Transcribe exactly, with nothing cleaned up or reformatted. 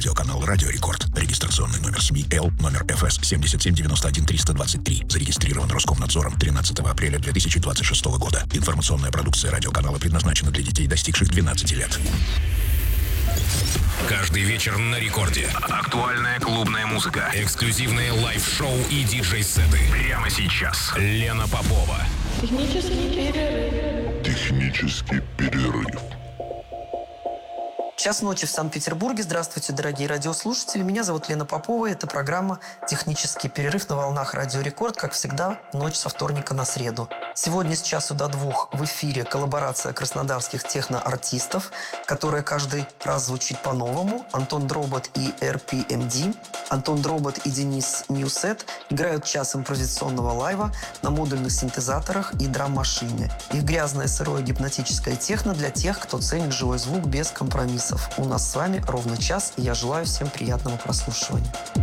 Радиоканал «Радио Рекорд». Регистрационный номер СМИ Л, номер эф эс семь семь девять один три два три. Зарегистрирован Роскомнадзором тринадцатого апреля две тысячи двадцать шестого года. Информационная продукция радиоканала предназначена для детей, достигших двенадцати лет. Каждый вечер на Рекорде. Актуальная клубная музыка, эксклюзивные лайв-шоу и диджей-сеты. Прямо сейчас. Лена Попова. Технический перерыв. Технический перерыв. Час ночи в Санкт-Петербурге. Здравствуйте, дорогие радиослушатели. Меня зовут Лена Попова. Это программа «Технический перерыв» на волнах Радио Рекорд. Как всегда, ночь со вторника на среду. Сегодня с часу до двух в эфире коллаборация краснодарских техно-артистов, которая каждый раз звучит по-новому. Антон Дробот и эр пи эм ди. Антон Дробот и Денис Ньюсет играют час импровизационного лайва на модульных синтезаторах и драм-машине. Их грязное, сырое, гипнотическое техно для тех, кто ценит живой звук без компромиссов. У нас с вами ровно час, и я желаю всем приятного прослушивания.